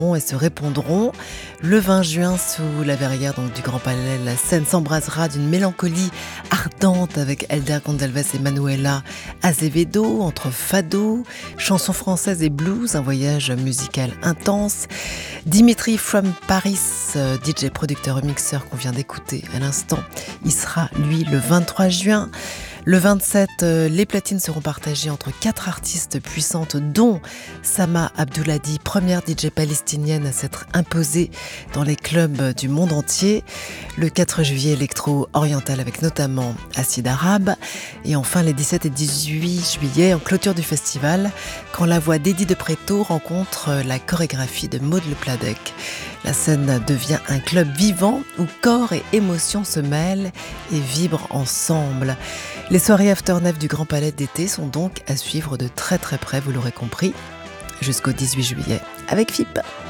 et se répondront. Le 20 juin, sous la verrière donc, du Grand Palais, la scène s'embrasera d'une mélancolie ardente avec Helder Gonçalves et Manuela Azevedo, entre fado, chansons françaises et blues, un voyage musical intense. Dimitri from Paris, DJ producteur et mixeur qu'on vient d'écouter à l'instant, il sera lui le 23 juin. Le 27, les platines seront partagées entre 4 artistes puissantes, dont Sama Abdouladi, première DJ palestinienne à s'être imposée dans les clubs du monde entier. Le 4 juillet, électro-oriental avec notamment Acide Arabe. Et enfin, les 17 et 18 juillet, en clôture du festival, quand la voix d'Eddie de Pretto rencontre la chorégraphie de Maud Le Pladec. La scène devient un club vivant où corps et émotions se mêlent et vibrent ensemble. Les soirées After Nef du Grand Palais d'été sont donc à suivre de très très près, vous l'aurez compris, jusqu'au 18 juillet avec FIP.